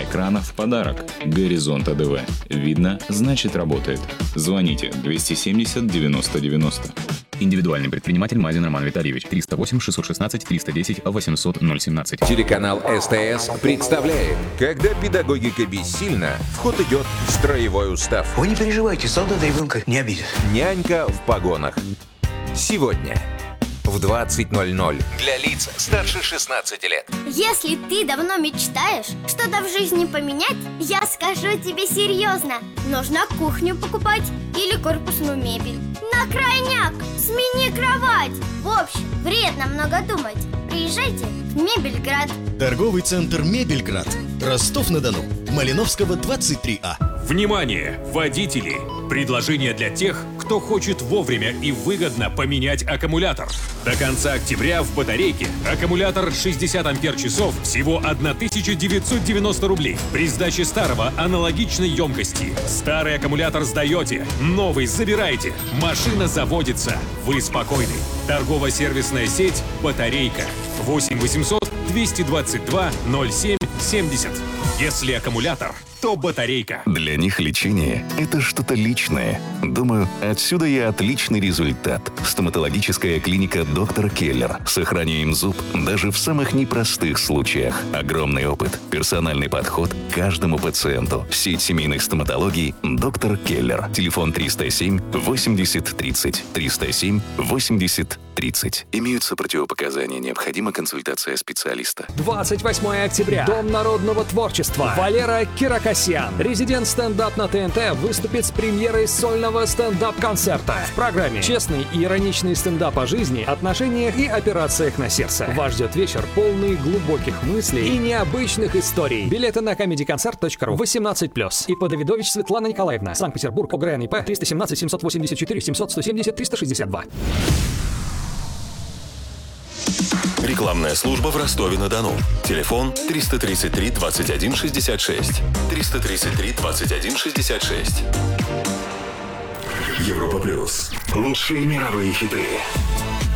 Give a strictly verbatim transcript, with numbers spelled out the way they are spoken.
экрана в подарок. Горизонт АДВ. Видно, значит работает. Звоните двести семьдесят девяносто девяносто. Индивидуальный предприниматель Мазин Роман Витальевич. триста восемь шестьсот шестнадцать триста десять восемьсот ноль семнадцать. Телеканал СТС представляет: когда педагогика бессильна, в ход идет строевой устав. Вы не переживайте, солдат ребенка не обидит. Нянька в погонах. Сегодня в двадцать ноль ноль для лиц старше шестнадцати лет. Если ты давно мечтаешь что-то в жизни поменять, я скажу тебе серьезно. Нужно кухню покупать или корпусную мебель. На крайняк смени кровать. В общем, вредно много думать. Приезжайте в Мебельград. Торговый центр Мебельград. Ростов-на-Дону. Малиновского, двадцать три А. Внимание, водители! Предложение для тех, кто хочет вовремя и выгодно поменять аккумулятор. До конца октября в батарейке аккумулятор шестьдесят ампер-часов всего тысяча девятьсот девяносто рублей. При сдаче старого аналогичной емкости. Старый аккумулятор сдаете, новый забираете. Машина заводится. Вы спокойны. Торгово-сервисная сеть «Батарейка». восемь восемьсот двести двадцать два ноль семь семьдесят. Если аккумулятор, то батарейка. Для них лечение – это что-то личное. Думаю, отсюда и отличный результат. Стоматологическая клиника «Доктор Келлер». Сохраняем зуб даже в самых непростых случаях. Огромный опыт, персональный подход к каждому пациенту. Сеть семейных стоматологий «Доктор Келлер». Телефон триста семь восемьдесят тридцать. триста семь восемьдесят тридцать. Имеются противопоказания. Необходима консультация специалиста. двадцать восьмое октября. Дом народного творчества. Валера Киракосян, резидент стендап на ТНТ, выступит с премьерой сольного стендап-концерта. В программе честный и ироничный стендап о жизни, отношениях и операциях на сердце. Вас ждет вечер, полный глубоких мыслей и необычных историй. Билеты на комеди концерт точка ру. восемнадцать плюс. И Подавидович Светлана Николаевна. Санкт-Петербург. ОГРН ИП триста семнадцать семьсот восемьдесят четыре семьсот сто семьдесят триста шестьдесят два. Рекламная служба в Ростове-на-Дону. Телефон триста тридцать три двадцать один шестьдесят шесть. триста тридцать три двадцать один шестьдесят шесть. Европа плюс. Лучшие мировые хиты.